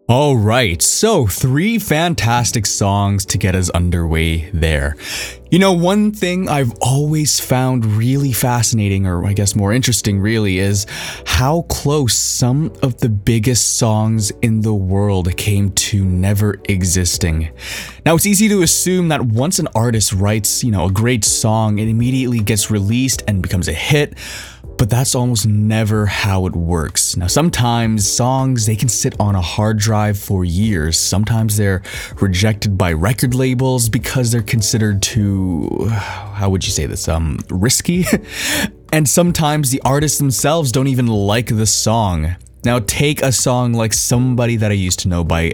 All right, so 3 fantastic songs to get us underway there. You know, one thing I've always found really fascinating, or I guess more interesting really, is how close some of the biggest songs in the world came to never existing. Now, it's easy to assume that once an artist writes, a great song, it immediately gets released and becomes a hit. But that's almost never how it works. Now, sometimes songs, they can sit on a hard drive for years. Sometimes they're rejected by record labels because they're considered too, how would you say this, risky? And sometimes the artists themselves don't even like the song. Now, take a song like Somebody That I Used to Know by,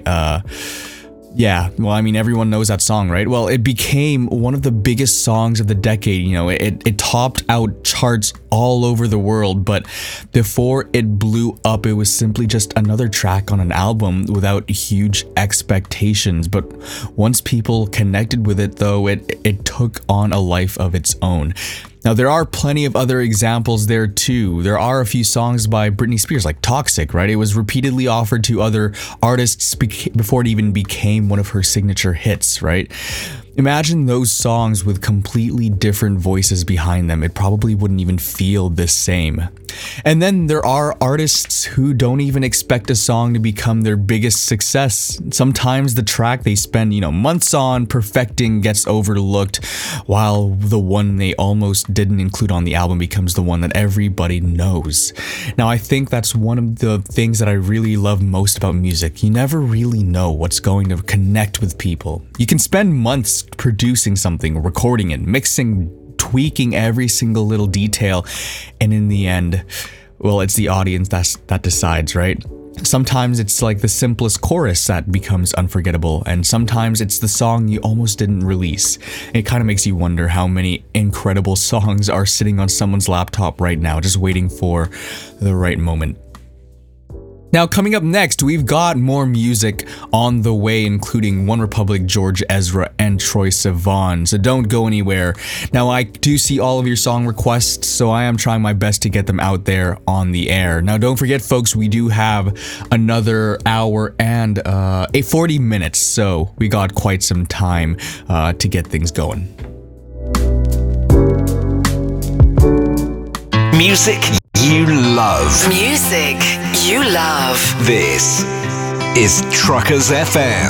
everyone knows that song, right? Well, it became one of the biggest songs of the decade. It topped out charts all over the world, but before it blew up, it was simply just another track on an album without huge expectations. But once people connected with it, though, it took on a life of its own. Now, there are plenty of other examples there too. There are a few songs by Britney Spears, like Toxic, right? It was repeatedly offered to other artists before it even became one of her signature hits, right? Imagine those songs with completely different voices behind them. It probably wouldn't even feel the same. And then there are artists who don't even expect a song to become their biggest success. Sometimes the track they spend, months on perfecting gets overlooked, while the one they almost didn't include on the album becomes the one that everybody knows. Now, I think that's one of the things that I really love most about music. You never really know what's going to connect with people. You can spend months producing something, recording it, mixing, tweaking every single little detail, and in the end, well, it's the audience that decides, right? Sometimes it's like the simplest chorus that becomes unforgettable, and sometimes it's the song you almost didn't release. It kind of makes you wonder how many incredible songs are sitting on someone's laptop right now, just waiting for the right moment. Now, coming up next, we've got more music on the way, including One Republic, George Ezra, and Troye Sivan, so don't go anywhere. Now, I do see all of your song requests, so I am trying my best to get them out there on the air. Now, don't forget, folks, we do have another hour and 40 minutes, so we got quite some time to get things going. Music you love. Music you love. This is Truckers FM.